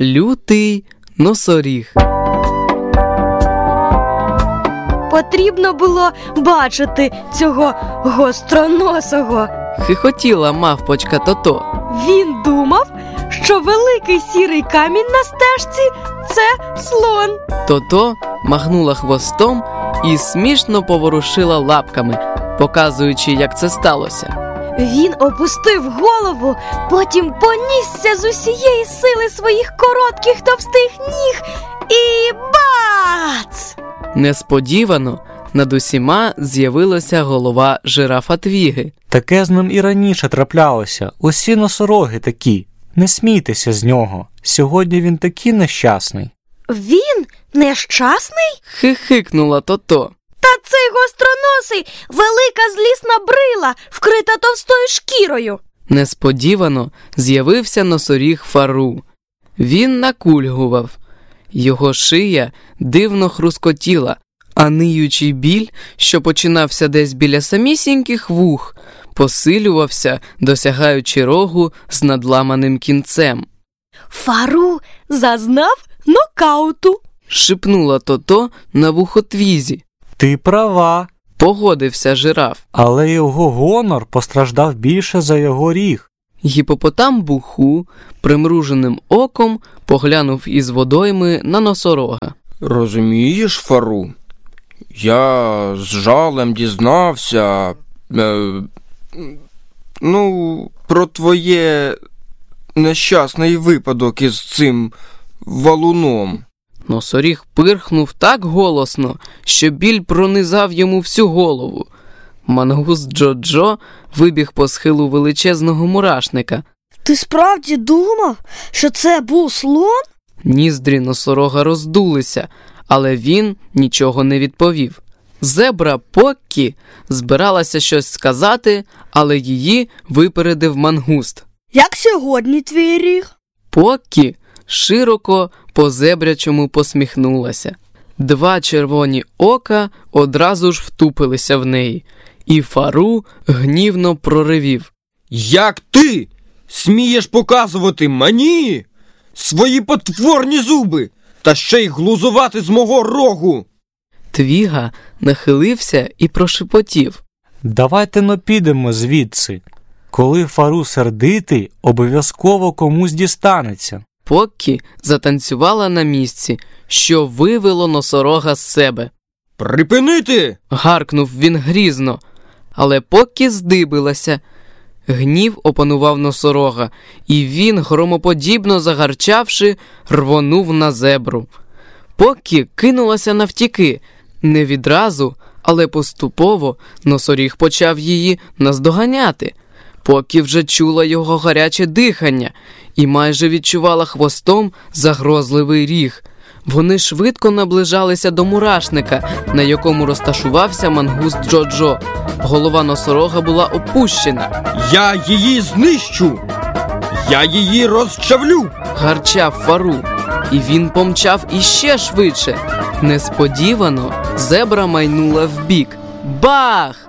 Лютий носоріг. Потрібно було бачити цього гостроносого. Хихотіла мавпочка Тото. Він думав, що великий сірий камінь на стежці – це слон. Тото махнула хвостом і смішно поворушила лапками, показуючи, як це сталося. Він опустив голову, потім понісся з усієї сили своїх коротких товстих ніг і бац! Несподівано над усіма з'явилася голова жирафа Твіги. Таке з ним і раніше траплялося. Усі носороги такі. Не смійтеся з нього. Сьогодні він такий нещасний. Він нещасний? Хихикнула Тото. Та цей гостроносий – велика злісна брила, вкрита товстою шкірою. Несподівано з'явився носоріг Фару. Він накульгував. Його шия дивно хрускотіла, а ниючий біль, що починався десь біля самісіньких вух, посилювався, досягаючи рогу з надламаним кінцем. Фару зазнав нокауту. Шипнула Тото на вухо Твізі. Ти права. Погодився жираф. Але його гонор постраждав більше за його ріг. Гіпопотам Буху примруженим оком поглянув із водойми на носорога. Розумієш, Фару? Я з жалем дізнався, про твоє нещасний випадок із цим валуном. Носоріг пирхнув так голосно, що біль пронизав йому всю голову. Мангуст Джо-Джо вибіг по схилу величезного мурашника. Ти справді думав, що це був слон? Ніздрі носорога роздулися, але він нічого не відповів. Зебра Поккі збиралася щось сказати, але її випередив мангуст. Як сьогодні твій ріг? Поккі широко по-зебрячому посміхнулася. Два червоні ока одразу ж втупилися в неї, і Фару гнівно проривів. Як ти смієш показувати мені свої потворні зуби, та ще й глузувати з мого рогу? Твіга нахилився і прошепотів. Давайте підемо звідси. Коли Фару сердитий, обов'язково комусь дістанеться. Поккі затанцювала на місці, що вивело носорога з себе. «Припинити!» – гаркнув він грізно, але Поккі здибилася. Гнів опанував носорога, і він, громоподібно загарчавши, рвонув на зебру. Поккі кинулася навтіки. Не відразу, але поступово носоріг почав її наздоганяти. Поккі вже чула його гаряче дихання і майже відчувала хвостом загрозливий ріг. Вони швидко наближалися до мурашника, на якому розташувався мангуст Джо-Джо. Голова носорога була опущена. «Я її знищу! Я її розчавлю!» – гарчав Фару. І він помчав іще швидше. Несподівано зебра майнула вбік. Бах!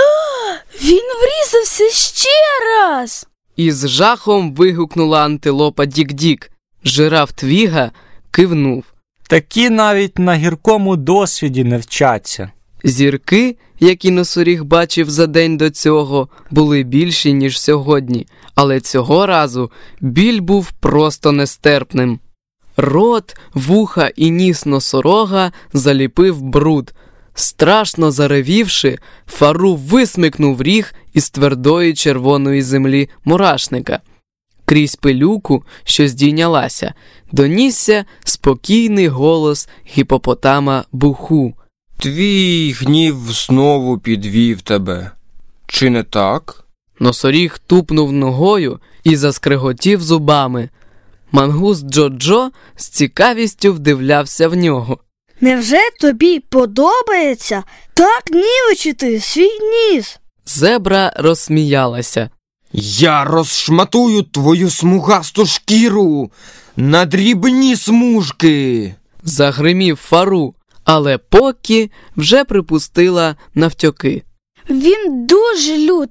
Він врізався ще раз! Із жахом вигукнула антилопа Дік-Дік. Жираф Твіга кивнув. Такі навіть на гіркому досвіді не вчаться. Зірки, які носоріг бачив за день до цього, були більші, ніж сьогодні. Але цього разу біль був просто нестерпним. Рот, вуха і ніс носорога заліпив бруд. Страшно заревівши, Фару висмикнув ріг із твердої червоної землі мурашника. Крізь пилюку, що здійнялася, донісся спокійний голос гіпопотама Буху. «Твій гнів знову підвів тебе. Чи не так?» Носоріг тупнув ногою і заскриготів зубами. Мангуст Джо-Джо з цікавістю вдивлявся в нього. Невже тобі подобається так нівечити свій ніс? Зебра розсміялася. «Я розшматую твою смугасту шкіру на дрібні смужки!» – загримів Фару, але Поккі вже припустила навтьоки. Він дуже лютий.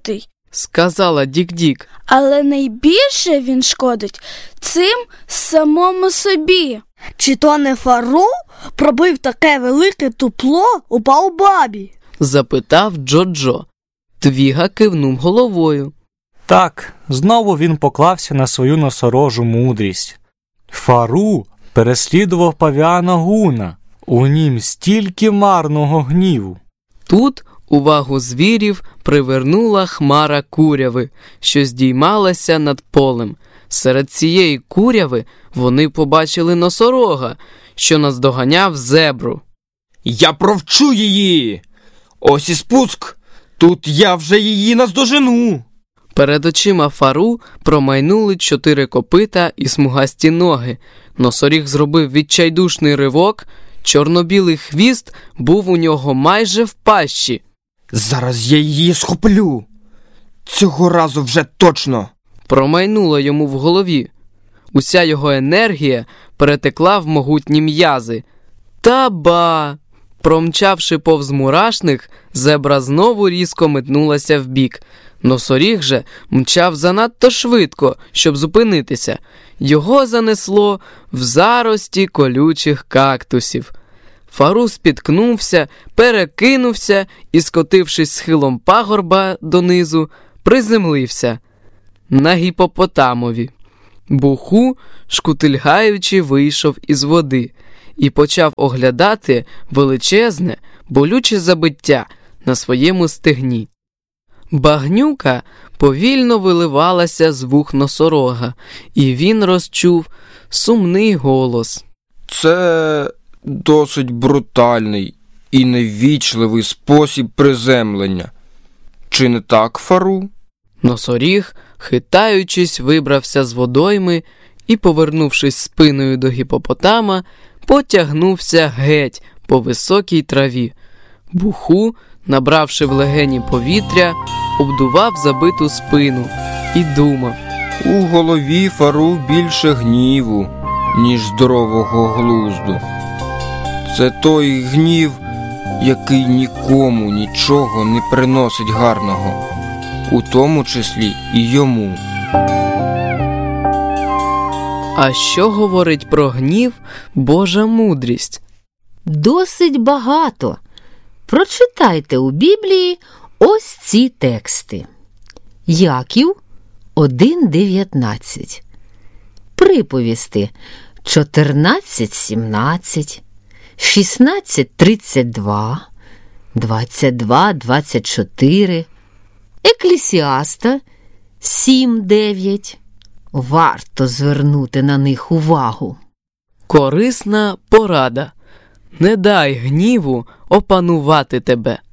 сказала Дік-Дік. Але найбільше він шкодить цим самому собі. Чи то не Фару пробив таке велике тупло у Баобабі? Запитав Джо-Джо. Твіга кивнув головою. Так, знову він поклався на свою носорожу мудрість. Фару переслідував павіана Гуна. У нім стільки марного гніву. Тут увагу звірів привернула хмара куряви, що здіймалася над полем. Серед цієї куряви вони побачили носорога, що наздоганяв зебру. Я провчу її! Ось і спуск! Тут я вже її наздожену! Перед очима Фару промайнули 4 копита і смугасті ноги. Носоріг зробив відчайдушний ривок, чорно-білий хвіст був у нього майже в пащі. Зараз я її схоплю! Цього разу вже точно! Промайнуло йому в голові. Уся його енергія перетекла в могутні м'язи. Та-ба! Промчавши повз мурашник, зебра знову різко метнулася вбік. Носоріг же мчав занадто швидко, щоб зупинитися. Його занесло в зарості колючих кактусів. Фару спіткнувся, перекинувся і, скотившись схилом пагорба донизу, приземлився на гіпопотамові. Буху, шкутильгаючи, вийшов із води і почав оглядати величезне, болюче забиття на своєму стегні. Багнюка повільно виливалася з вух носорога, і він розчув сумний голос. Це досить брутальний і невічливий спосіб приземлення. Чи не так, Фару? Носоріг, хитаючись, вибрався з водойми і, повернувшись спиною до гіпопотама, потягнувся геть по високій траві. Буху, набравши в легені повітря, обдував забиту спину і думав. У голові Фару більше гніву, ніж здорового глузду. Це той гнів, який нікому нічого не приносить гарного, у тому числі і йому. А що говорить про гнів Божа мудрість? Досить багато. Прочитайте у Біблії ось ці тексти. Яків 1:19. Приповісти 14:17, 16:32, 22:24, Еклесіаста 7:9. Варто звернути на них увагу. Корисна порада. Не дай гніву опанувати тебе.